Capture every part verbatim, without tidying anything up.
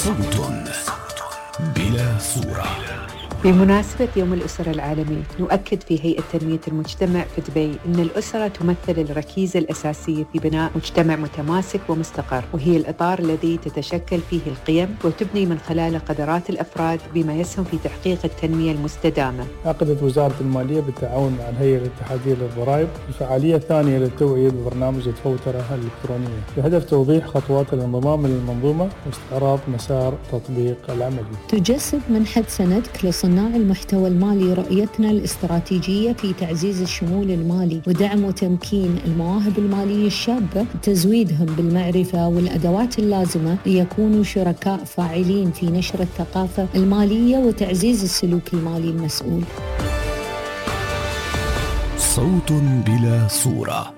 صوت بلا صورة. بمناسبة يوم الأسرة العالمي نؤكد في هيئة تنمية المجتمع في دبي أن الأسرة تمثل الركيزة الأساسية في بناء مجتمع متماسك ومستقر، وهي الإطار الذي تتشكل فيه القيم وتبني من خلاله قدرات الأفراد بما يسهم في تحقيق التنمية المستدامة. عقدت وزارة المالية بالتعاون مع الهيئة الاتحادية للضرائب الفعالية الثانية للتوعية ببرنامج الفوترة الإلكترونية بهدف توضيح خطوات الانضمام للمنظومة واستعراض مسار تطبيق العملي. تجسد منحة سندك لصناع المحتوى المالي رؤيتنا الاستراتيجية في تعزيز الشمول المالي ودعم وتمكين المواهب المالية الشابة وتزويدهم بالمعرفة والأدوات اللازمة ليكونوا شركاء فاعلين في نشر الثقافة المالية وتعزيز السلوك المالي المسؤول. صوت بلا صورة.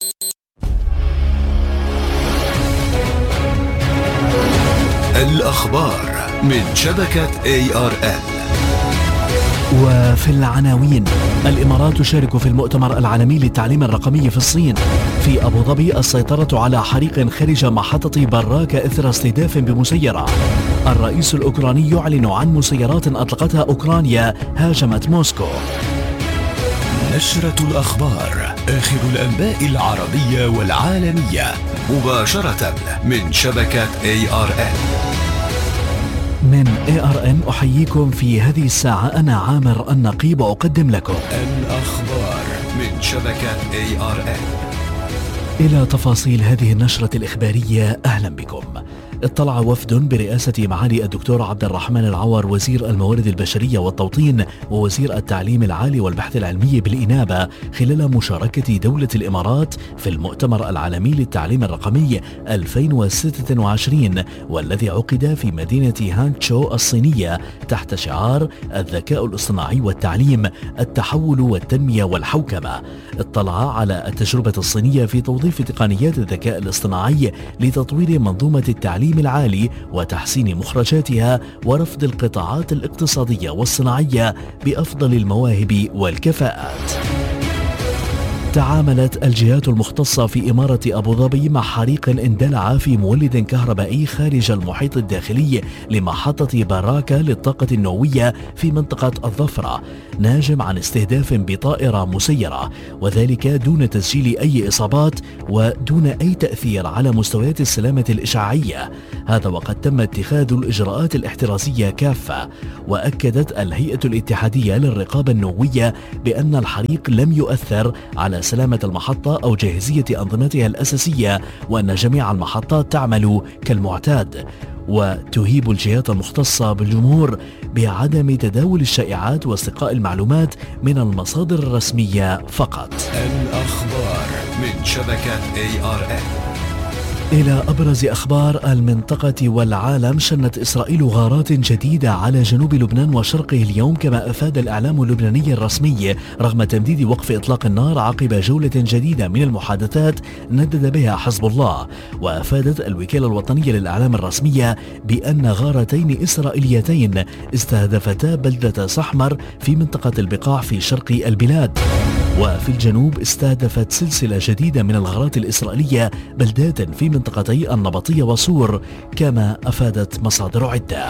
الأخبار من شبكة إيه آر إل. وفي العناوين: الإمارات تشارك في المؤتمر العالمي للتعليم الرقمي في الصين. في أبو ظبي السيطرة على حريق خارج محطة براكة إثر استهداف بمسيرة. الرئيس الأوكراني يعلن عن مسيرات أطلقتها أوكرانيا هاجمت موسكو. نشرة الأخبار، آخر الأنباء العربية والعالمية مباشرة من شبكة إيه آر إل. من إيه آر إن أحييكم في هذه الساعة، أنا عامر النقيب أقدم لكم الأخبار من شبكة إيه آر إل. إلى تفاصيل هذه النشرة الإخبارية، أهلا بكم. اطلع وفد برئاسة معالي الدكتور عبد الرحمن العور وزير الموارد البشرية والتوطين ووزير التعليم العالي والبحث العلمي بالإنابة خلال مشاركة دولة الإمارات في المؤتمر العالمي للتعليم الرقمي ألفين وستة وعشرين، والذي عقد في مدينة هانغتشو الصينية تحت شعار الذكاء الاصطناعي والتعليم، التحول والتنمية والحوكمة. اطلع على التجربة الصينية في توظيف تقنيات الذكاء الاصطناعي لتطوير منظومة التعليم العالي وتحسين مخرجاتها ورفض القطاعات الاقتصادية والصناعية بأفضل المواهب والكفاءات. تعاملت الجهات المختصة في إمارة أبو ظبي مع حريق اندلع في مولد كهربائي خارج المحيط الداخلي لمحطة براكة للطاقة النووية في منطقة الظفرة، ناجم عن استهداف بطائرة مسيرة، وذلك دون تسجيل أي إصابات ودون أي تأثير على مستويات السلامة الإشعاعية. هذا وقد تم اتخاذ الإجراءات الاحترازية كافة. وأكدت الهيئة الاتحادية للرقابة النووية بأن الحريق لم يؤثر على سلامة المحطة أو جاهزية أنظمتها الأساسية، وأن جميع المحطات تعمل كالمعتاد. وتهيب الجهات المختصة بالجمهور بعدم تداول الشائعات واستقاء المعلومات من المصادر الرسمية فقط. الأخبار من شبكة إيه آر إل. إلى أبرز أخبار المنطقة والعالم. شنت إسرائيل غارات جديدة على جنوب لبنان وشرقه اليوم، كما أفاد الإعلام اللبناني الرسمي رغم تمديد وقف إطلاق النار عقب جولة جديدة من المحادثات ندد بها حزب الله. وأفادت الوكالة الوطنية للإعلام الرسمية بأن غارتين إسرائيليتين استهدفتا بلدة سحمر في منطقة البقاع في شرق البلاد. وفي الجنوب استهدفت سلسلة جديدة من الغارات الإسرائيلية بلدات في منطقتي النبطية وصور، كما أفادت مصادر عدة.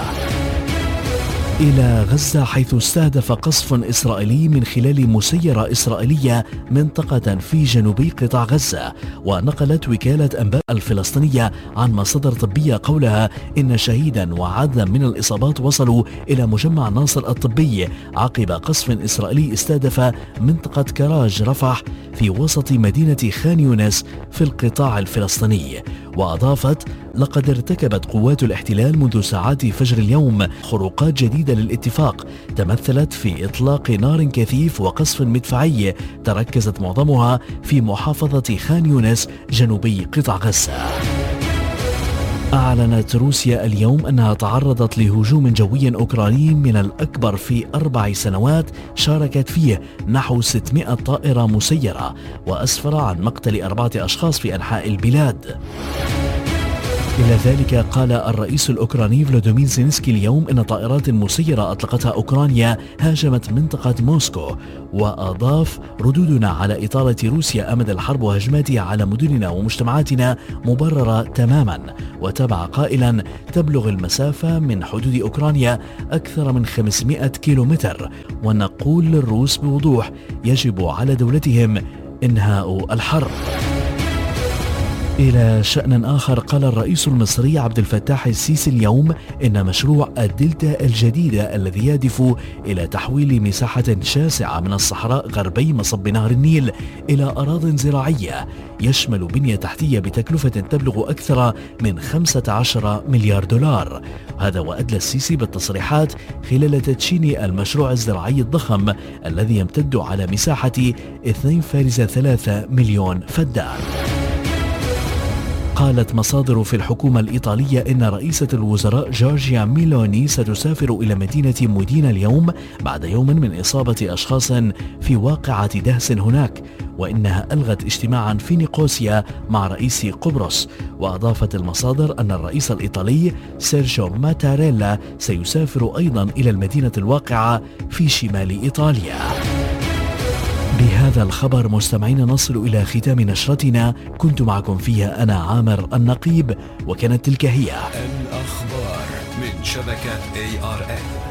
إلى غزة، حيث استهدف قصف إسرائيلي من خلال مسيرة إسرائيلية منطقة في جنوبي قطاع غزة. ونقلت وكالة أنباء الفلسطينية عن مصادر طبية قولها إن شهيدا وعددا من الإصابات وصلوا إلى مجمع ناصر الطبي عقب قصف إسرائيلي استهدف منطقة كراج رفح في وسط مدينة خان يونس في القطاع الفلسطيني. وأضافت: لقد ارتكبت قوات الاحتلال منذ ساعات فجر اليوم خروقات جديدة للاتفاق تمثلت في إطلاق نار كثيف وقصف مدفعي تركزت معظمها في محافظة خان يونس جنوبي قطاع غزة. أعلنت روسيا اليوم أنها تعرضت لهجوم جوي أوكراني من الأكبر في أربع سنوات شاركت فيه نحو ستمائة طائرة مسيرة، وأسفر عن مقتل أربعة أشخاص في أنحاء البلاد. إلى ذلك قال الرئيس الأوكراني فلوديمير زيلينسكي اليوم إن طائرات مسيرة أطلقتها أوكرانيا هاجمت منطقة موسكو، وأضاف: ردودنا على إطالة روسيا أمد الحرب وهجماتها على مدننا ومجتمعاتنا مبررة تماما. وتابع قائلا: تبلغ المسافة من حدود أوكرانيا أكثر من خمسمائة كيلومتر، ونقول للروس بوضوح: يجب على دولتهم إنهاء الحرب. إلى شأن آخر، قال الرئيس المصري عبد الفتاح السيسي اليوم إن مشروع الدلتا الجديدة الذي يهدف إلى تحويل مساحة شاسعة من الصحراء غربي مصب نهر النيل إلى أراضٍ زراعية يشمل بنية تحتية بتكلفة تبلغ أكثر من خمسة عشر مليار دولار. هذا وأدلى السيسي بالتصريحات خلال تدشين المشروع الزراعي الضخم الذي يمتد على مساحة اثنين فاصلة ثلاثة مليون فدان. قالت مصادر في الحكومة الإيطالية إن رئيسة الوزراء جورجيا ميلوني ستسافر إلى مدينة مودينا اليوم بعد يوم من إصابة أشخاص في واقعة دهس هناك، وإنها ألغت اجتماعا في نيقوسيا مع رئيس قبرص. وأضافت المصادر أن الرئيس الإيطالي سيرجيو ماتاريلا سيسافر أيضا إلى المدينة الواقعة في شمال إيطاليا. بهذا الخبر مستمعين نصل إلى ختام نشرتنا، كنت معكم فيها أنا عامر النقيب، وكانت تلك هي الأخبار من شبكة إيه آر إن.